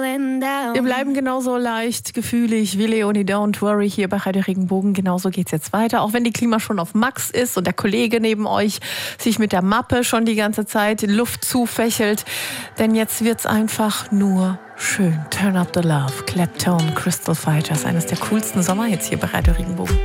Wir bleiben genauso leicht gefühlig wie Leonie Don't Worry hier bei Radio Regenbogen. Genauso geht's jetzt weiter. Auch wenn die Klima schon auf Max ist und der Kollege neben euch sich mit der Mappe schon die ganze Zeit Luft zufächelt. Denn jetzt wird's einfach nur schön. Turn up the love. Clapton, Crystal Fighters. Eines der coolsten Sommerhits hier bei Radio Regenbogen.